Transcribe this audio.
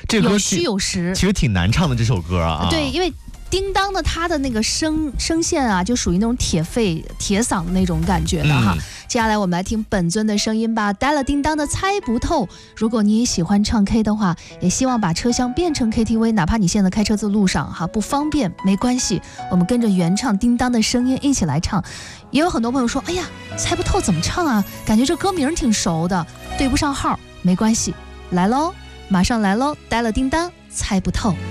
这歌有虚有实， 其实挺难唱的这首歌啊。 对，因为叮当的他的那个声线啊，就属于那种铁肺铁嗓的那种感觉的哈。接下来我们来听本尊的声音吧，带了叮当的猜不透。如果你也喜欢唱 K 的话，也希望把车厢变成 KTV， 哪怕你现在开车在路上哈不方便没关系，我们跟着原唱叮当的声音一起来唱。也有很多朋友说，哎呀，猜不透怎么唱啊？感觉这歌名挺熟的，对不上号，没关系，来喽，马上来喽，带了叮当，猜不透。